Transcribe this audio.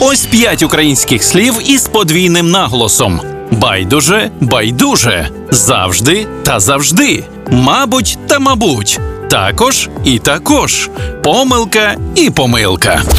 Ось 5 українських слів із подвійним наголосом. Байдуже, байдуже, завжди та завжди, мабуть та мабуть, також і також, помилка і помилка.